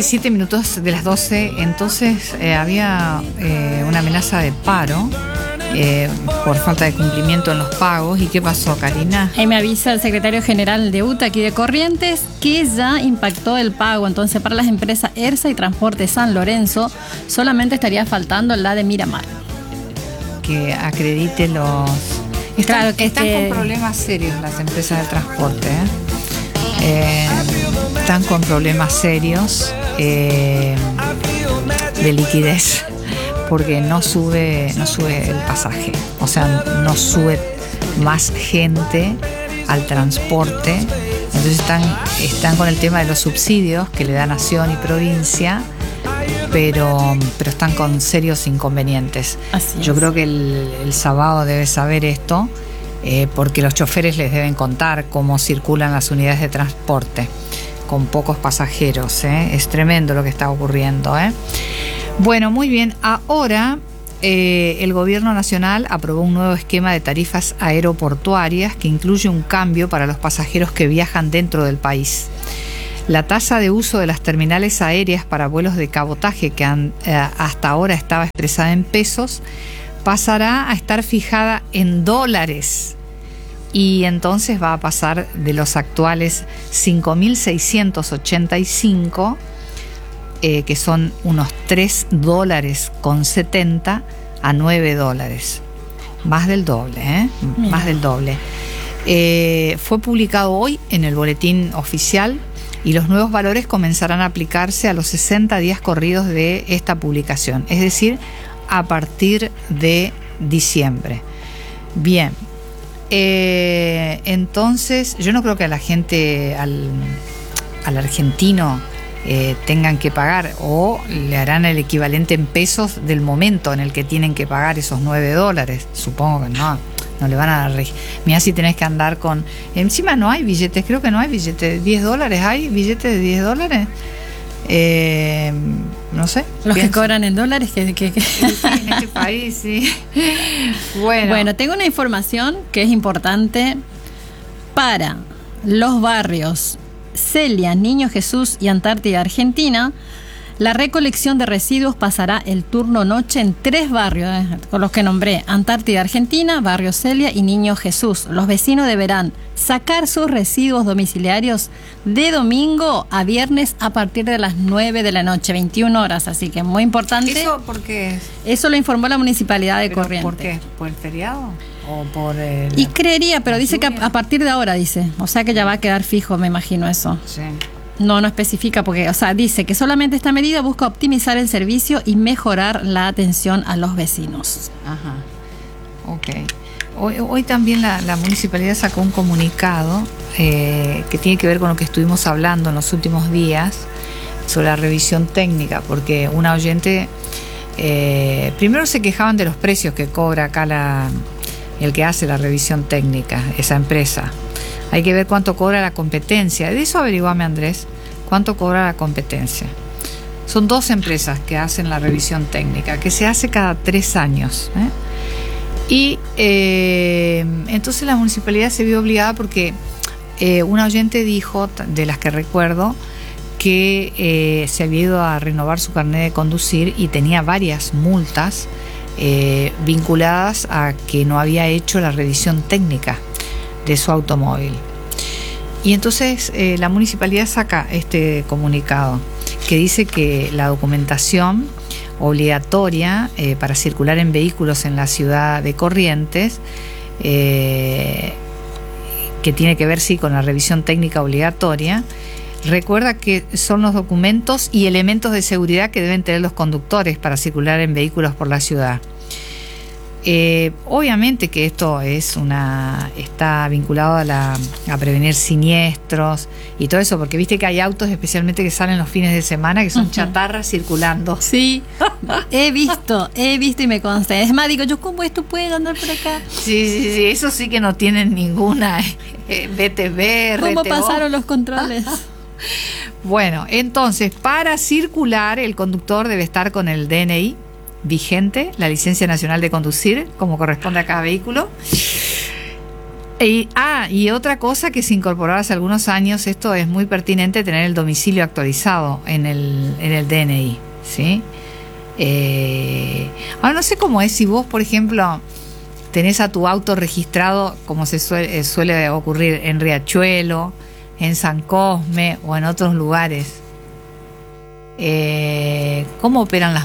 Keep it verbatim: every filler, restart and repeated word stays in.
veintisiete minutos de las doce, entonces eh, había eh, una amenaza de paro eh, por falta de cumplimiento en los pagos. ¿Y qué pasó, Karina? Ahí me avisa el secretario general de U T A aquí de Corrientes que ya impactó el pago. Entonces, para las empresas ERSA y Transporte San Lorenzo, solamente estaría faltando la de Miramar. Que acredite los... Están, claro, que están este... con problemas serios las empresas de transporte, ¿eh? Eh, están con problemas serios eh, de liquidez, porque no sube, no sube el pasaje, o sea, no sube más gente al transporte. Entonces están, están con el tema de los subsidios que le da nación y provincia, pero, pero están con serios inconvenientes. Así Yo es. creo que el, el sábado debe saber esto, eh, porque los choferes les deben contar cómo circulan las unidades de transporte con pocos pasajeros, ¿eh? Es tremendo lo que está ocurriendo, ¿eh? Bueno, muy bien. Ahora eh, el Gobierno Nacional aprobó un nuevo esquema de tarifas aeroportuarias que incluye un cambio para los pasajeros que viajan dentro del país. La tasa de uso de las terminales aéreas para vuelos de cabotaje, que han, eh, hasta ahora estaba expresada en pesos, pasará a estar fijada en dólares. Y entonces va a pasar de los actuales cinco mil seiscientos ochenta y cinco, eh, que son unos tres dólares con setenta, a nueve dólares. Más del doble, ¿eh? Mira. Más del doble. Eh, fue publicado hoy en el boletín oficial y los nuevos valores comenzarán a aplicarse a los sesenta días corridos de esta publicación, es decir, a partir de diciembre. Bien. Eh, entonces, yo no creo que a la gente, al, al argentino, eh, tengan que pagar, o le harán el equivalente en pesos del momento en el que tienen que pagar esos nueve dólares. Supongo que no, no le van a dar. Mira, si tenés que andar con. Encima no hay billetes, creo que no hay billetes de diez dólares. ¿Hay billetes de diez dólares? Eh, no sé. Los pienso. que cobran en dólares, que, que, que... Sí, en este país, sí. Bueno. Bueno, tengo una información que es importante para los barrios Celia, Niño Jesús y Antártida Argentina. La recolección de residuos pasará el turno noche en tres barrios, eh, con los que nombré: Antártida Argentina, Barrio Celia y Niño Jesús. Los vecinos deberán sacar sus residuos domiciliarios de domingo a viernes a partir de las nueve de la noche, veintiuna horas. Así que muy importante. ¿Eso por qué? Eso lo informó la Municipalidad de ¿Pero Corrientes. por qué? ¿Por el feriado? ¿O por el...? Y creería, pero la dice que lluvia? a, a partir de ahora, dice. O sea que ya va a quedar fijo, me imagino eso. Sí. No, no especifica porque, o sea, dice que solamente esta medida busca optimizar el servicio y mejorar la atención a los vecinos. Ajá. Ok. Hoy, hoy también la, la municipalidad sacó un comunicado eh, que tiene que ver con lo que estuvimos hablando en los últimos días sobre la revisión técnica, porque una oyente eh, primero se quejaban de los precios que cobra acá la, el que hace la revisión técnica, esa empresa. Hay que ver cuánto cobra la competencia. De eso averiguame, Andrés, cuánto cobra la competencia. Son dos empresas que hacen la revisión técnica, que se hace cada tres años. ¿eh? Y eh, entonces la municipalidad se vio obligada porque eh, una oyente dijo, de las que recuerdo, que eh, se había ido a renovar su carnet de conducir y tenía varias multas eh, vinculadas a que no había hecho la revisión técnica de su automóvil. Y entonces eh, la municipalidad saca este comunicado que dice que la documentación obligatoria eh, para circular en vehículos en la ciudad de Corrientes, eh, que tiene que ver sí con la revisión técnica obligatoria, recuerda que son los documentos y elementos de seguridad que deben tener los conductores para circular en vehículos por la ciudad. Eh, obviamente que esto es una está vinculado a, la, a prevenir siniestros y todo eso, porque viste que hay autos especialmente que salen los fines de semana que son uh-huh. chatarras circulando. Sí, he visto, he visto y me consta. Es más, digo yo, ¿cómo esto puede andar por acá? Sí, sí, sí, eso sí que no tienen ninguna eh, B T V, ¿Cómo R T O? pasaron los controles? Bueno, entonces, para circular, el conductor debe estar con el D N I vigente, la licencia nacional de conducir, como corresponde a cada vehículo. Y, ah, y otra cosa que se incorporó hace algunos años, esto es muy pertinente, tener el domicilio actualizado en el, en el D N I, ¿sí? Eh, ahora no sé cómo es si vos, por ejemplo, tenés a tu auto registrado, como se suele, suele ocurrir en Riachuelo, en San Cosme o en otros lugares. Eh, ¿Cómo operan las